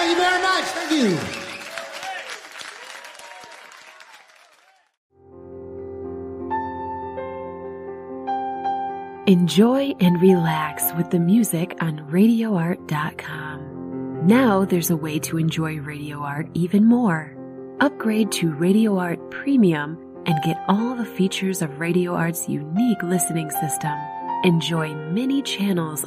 Thank you very much. Thank you. Enjoy and relax with the music on RadioArt.com. Now there's a way to enjoy Radio Art even more. Upgrade to Radio Art Premium and get all the features of Radio Art's unique listening system. Enjoy many channels